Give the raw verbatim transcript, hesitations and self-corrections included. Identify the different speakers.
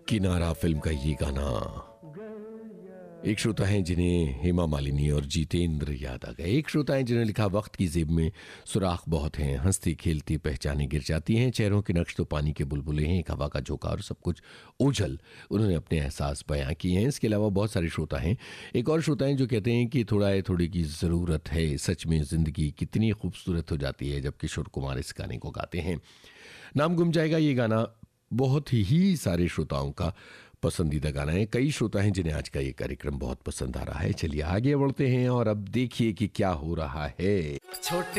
Speaker 1: किनारा फिल्म का ये गाना एक श्रोता हैं जिन्हें हेमा मालिनी और जितेंद्र याद आ गए। एक श्रोता हैं जिन्हें लिखा वक्त की जेब में सुराख बहुत हैं, हंसती खेलती पहचाने गिर जाती हैं, चेहरों के नक्श तो पानी के बुलबुले हैं, एक हवा का झोंका और सब कुछ ओझल। उन्होंने अपने एहसास बयां किए हैं। इसके अलावा बहुत सारे श्रोता हैं। एक और श्रोता हैं जो कहते हैं कि थोड़ा है थोड़ी की ज़रूरत है, सच में ज़िंदगी कितनी खूबसूरत हो जाती है जब किशोर कुमार इस गाने को गाते हैं। नाम गुम जाएगा ये गाना बहुत ही सारे श्रोताओं का पसंदीदा गाना है। कई श्रोता हैं जिन्हें आज का ये कार्यक्रम बहुत पसंद आ रहा है। चलिए आगे बढ़ते हैं और अब देखिए कि क्या हो रहा है।
Speaker 2: छोटे